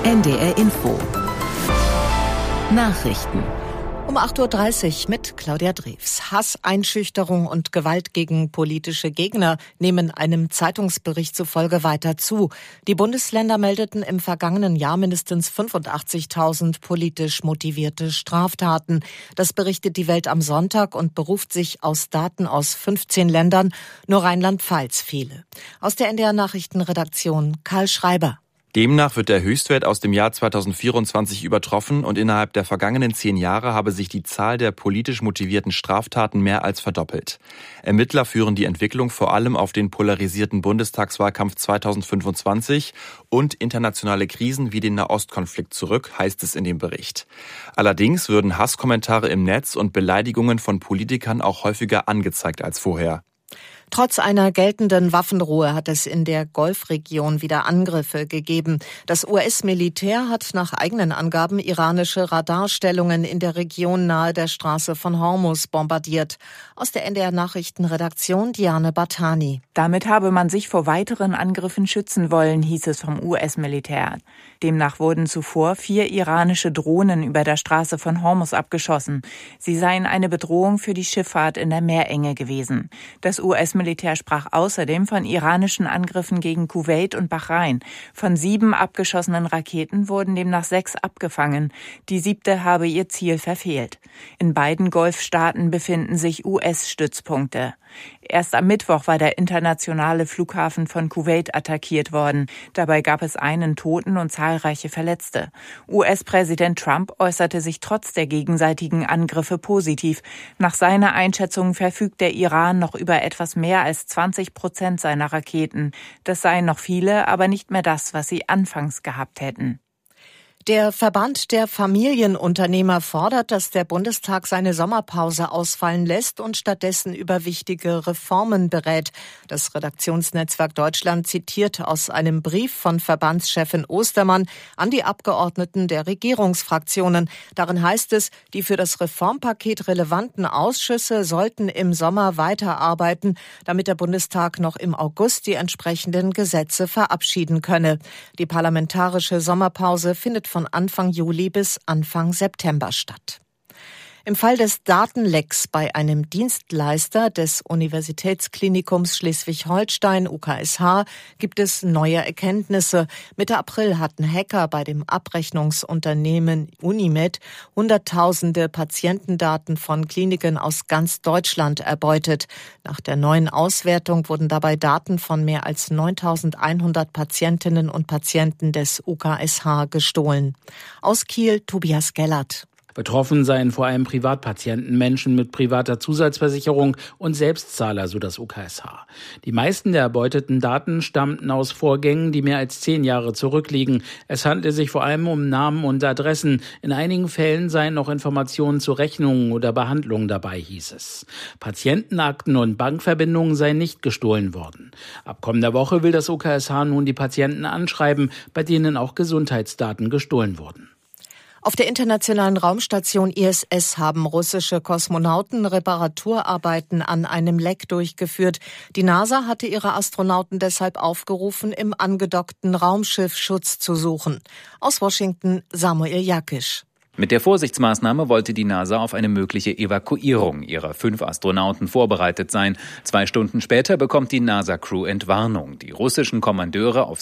NDR Info. Nachrichten. Um 8.30 Uhr mit Claudia Drews. Hass, Einschüchterung und Gewalt gegen politische Gegner nehmen einem Zeitungsbericht zufolge weiter zu. Die Bundesländer meldeten im vergangenen Jahr mindestens 85.000 politisch motivierte Straftaten. Das berichtet die Welt am Sonntag und beruft sich aus Daten aus 15 Ländern, nur Rheinland-Pfalz fehle. Aus der NDR Nachrichtenredaktion Karl Schreiber. Demnach wird der Höchstwert aus dem Jahr 2024 übertroffen und innerhalb der vergangenen 10 Jahre habe sich die Zahl der politisch motivierten Straftaten mehr als verdoppelt. Ermittler führen die Entwicklung vor allem auf den polarisierten Bundestagswahlkampf 2025 und internationale Krisen wie den Nahostkonflikt zurück, heißt es in dem Bericht. Allerdings würden Hasskommentare im Netz und Beleidigungen von Politikern auch häufiger angezeigt als vorher. Trotz einer geltenden Waffenruhe hat es in der Golfregion wieder Angriffe gegeben. Das US-Militär hat nach eigenen Angaben iranische Radarstellungen in der Region nahe der Straße von Hormuz bombardiert. Aus der NDR-Nachrichtenredaktion Diane Bartani. Damit habe man sich vor weiteren Angriffen schützen wollen, hieß es vom US-Militär. Demnach wurden zuvor 4 iranische Drohnen über der Straße von Hormuz abgeschossen. Sie seien eine Bedrohung für die Schifffahrt in der Meerenge gewesen. Das US-Militär sprach außerdem von iranischen Angriffen gegen Kuwait und Bahrain. Von 7 abgeschossenen Raketen wurden demnach 6 abgefangen. Die 7. habe ihr Ziel verfehlt. In beiden Golfstaaten befinden sich US-Stützpunkte. Erst am Mittwoch war der internationale Flughafen von Kuwait attackiert worden. Dabei gab es einen Toten und zahlreiche Verletzte. US-Präsident Trump äußerte sich trotz der gegenseitigen Angriffe positiv. Nach seiner Einschätzung verfügt der Iran noch über etwas mehr als 20% seiner Raketen. Das seien noch viele, aber nicht mehr das, was sie anfangs gehabt hätten. Der Verband der Familienunternehmer fordert, dass der Bundestag seine Sommerpause ausfallen lässt und stattdessen über wichtige Reformen berät. Das Redaktionsnetzwerk Deutschland zitiert aus einem Brief von Verbandschefin Ostermann an die Abgeordneten der Regierungsfraktionen. Darin heißt es, die für das Reformpaket relevanten Ausschüsse sollten im Sommer weiterarbeiten, damit der Bundestag noch im August die entsprechenden Gesetze verabschieden könne. Die parlamentarische Sommerpause findet von Anfang Juli bis Anfang September statt. Im Fall des Datenlecks bei einem Dienstleister des Universitätsklinikums Schleswig-Holstein UKSH gibt es neue Erkenntnisse. Mitte April hatten Hacker bei dem Abrechnungsunternehmen Unimed Hunderttausende Patientendaten von Kliniken aus ganz Deutschland erbeutet. Nach der neuen Auswertung wurden dabei Daten von mehr als 9.100 Patientinnen und Patienten des UKSH gestohlen. Aus Kiel Tobias Gellert. Betroffen seien vor allem Privatpatienten, Menschen mit privater Zusatzversicherung und Selbstzahler, so das UKSH. Die meisten der erbeuteten Daten stammten aus Vorgängen, die mehr als 10 Jahre zurückliegen. Es handelte sich vor allem um Namen und Adressen. In einigen Fällen seien noch Informationen zu Rechnungen oder Behandlungen dabei, hieß es. Patientenakten und Bankverbindungen seien nicht gestohlen worden. Ab kommender Woche will das UKSH nun die Patienten anschreiben, bei denen auch Gesundheitsdaten gestohlen wurden. Auf der internationalen Raumstation ISS haben russische Kosmonauten Reparaturarbeiten an einem Leck durchgeführt. Die NASA hatte ihre Astronauten deshalb aufgerufen, im angedockten Raumschiff Schutz zu suchen. Aus Washington Samuel Jakisch. Mit der Vorsichtsmaßnahme wollte die NASA auf eine mögliche Evakuierung ihrer 5 Astronauten vorbereitet sein. 2 Stunden später bekommt die NASA-Crew Entwarnung. Die russischen Kommandeure auf